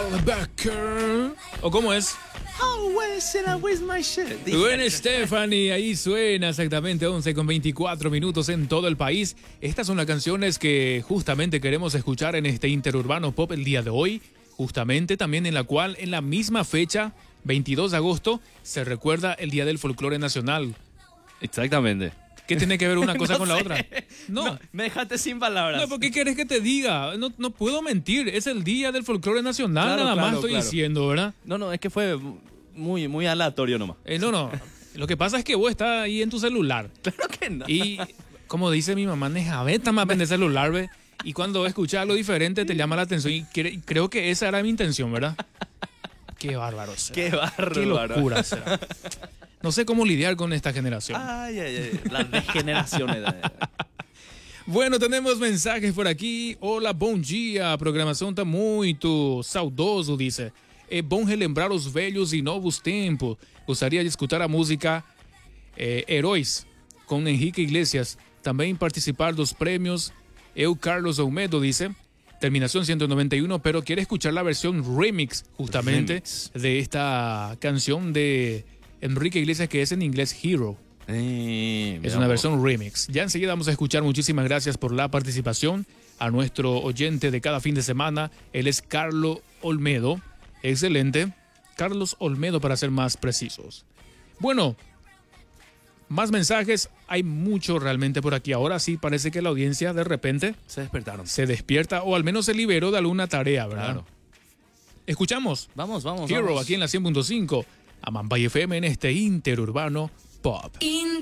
Becker. ¿O cómo es? How should I waste my shit? Gwen Stefani, ahí suena exactamente 11:24 minutos en todo el país. Estas son las canciones que justamente queremos escuchar en este Interurbano Pop el día de hoy. Justamente también en la cual, en la misma fecha, 22 de agosto, se recuerda el Día del Folclore Nacional. Exactamente. ¿Qué tiene que ver una cosa No con la sé. otra? No. Me dejaste sin palabras. No, ¿por qué querés que te diga? No puedo mentir, es el Día del Folclore Nacional, Claro, nada claro, más estoy claro. diciendo, ¿verdad? No, es que fue muy aleatorio nomás. No. Lo que pasa es que vos estás ahí en tu celular. Claro que no. Y como dice mi mamá, nejaveta más vende celular, ¿ve? Y cuando escuchas algo diferente te llama la atención. Y creo que esa era mi intención, ¿verdad? Qué bárbaro será. Qué bárbaro. Qué locura será. No sé cómo lidiar con esta generación. Ay. Las degeneraciones. Bueno, tenemos mensajes por aquí. Hola, bom dia. A programação tá muito saudoso, dice. É bom relembrar os velhos e novos tempos. Gostaria de escutar a música Heróis, com Henrique Iglesias. Também participar dos prêmios. Eu, Carlos Olmedo, dice. Terminación 191, pero quiere escuchar la versión remix, justamente, de esta canción de Enrique Iglesias, que es en inglés Hero. Es una versión remix. Ya enseguida vamos a escuchar. Muchísimas gracias por la participación a nuestro oyente de cada fin de semana. Él es Carlos Olmedo. Excelente. Carlos Olmedo, para ser más precisos. Bueno, más mensajes. Hay mucho realmente por aquí. Ahora sí parece que la audiencia de repente Se despertaron. se despierta o al menos se liberó de alguna tarea, ¿verdad? Claro. Escuchamos Vamos. Hero aquí en la 100.5 a Mambay FM en este Interurbano Pop.